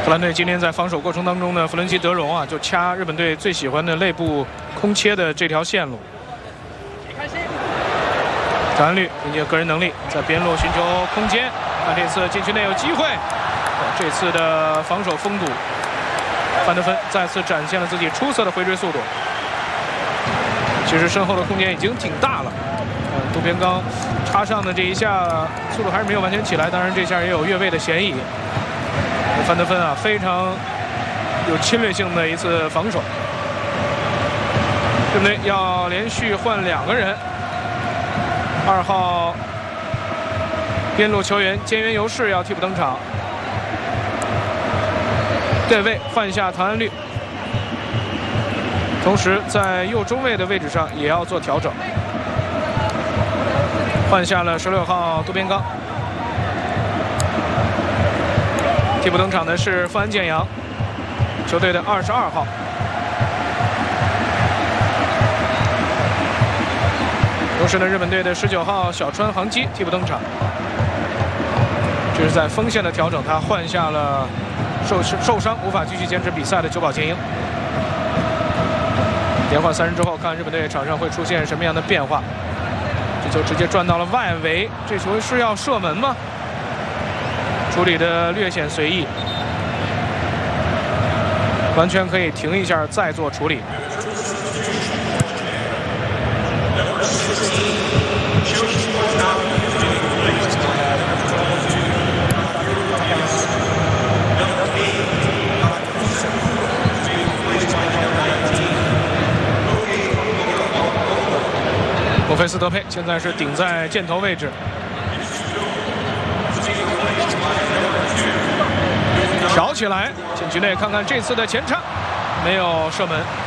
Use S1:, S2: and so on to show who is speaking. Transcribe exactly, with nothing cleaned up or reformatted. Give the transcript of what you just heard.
S1: 荷兰队今天在防守过程当中呢，弗伦基德容啊，就掐日本队最喜欢的内部空切的这条线路。张安律凭借个人能力在边路寻求空间，看这次禁区内有机会。这次的防守封堵，范德芬再次展现了自己出色的回追速度。其实身后的空间已经挺大了。呃，渡边刚插上的这一下速度还是没有完全起来，当然这下也有越位的嫌疑。范德芬啊，非常有侵略性的一次防守。对不对？要连续换两个人。二号边路球员菅原由势要替补登场，对位换下唐安律，同时在右中卫的位置上也要做调整，换下了十六号渡边刚。替补登场的是富安健洋，球队的二十二号。同时呢，日本队的十九号小川航基替补登场。这是在锋线的调整，他换下了受受伤无法继续坚持比赛的久保建英。连换三人之后，看日本队场上会出现什么样的变化。这球直接转到了外围，这球是要射门吗？处理的略显随意，完全可以停一下再做处理。莫菲斯德佩现在是顶在箭头位置，挑起来，禁区内看看这次的前插，没有射门。